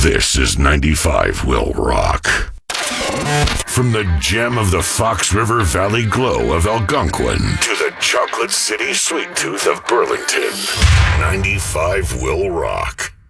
This is 95 Will Rock. From the gem of the Fox River Valley glow of Algonquin to the Chocolate City Sweet Tooth of Burlington, 95 Will Rock.